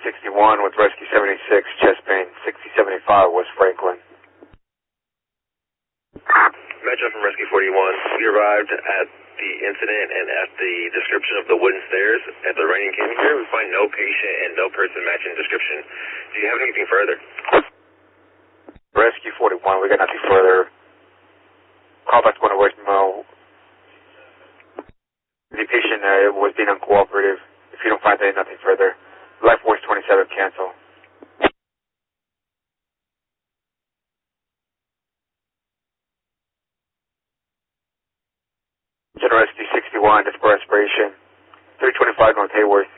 61 with Rescue 76, chest pain, 6075 West Franklin. Metro from Rescue 41. We arrived at the incident and at the description of the wooden stairs at the Rainier Canyon here. We find no patient and no person matching description. Do you have anything further? Rescue 41, we got nothing further. Call back to one of voicemail. The patient was being uncooperative. If you don't find nothing further, Life Force 27, cancel. General Rescue 61, just for respiration. 325 North Hayworth.